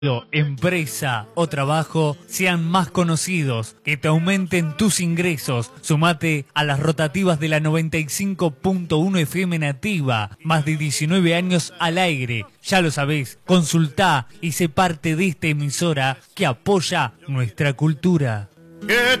empresa o trabajo sean más conocidos, que te aumenten tus ingresos. Sumate a las rotativas de la 95.1 FM Nativa, más de 19 años al aire. Ya lo sabés, consultá y sé parte de esta emisora que apoya nuestra cultura.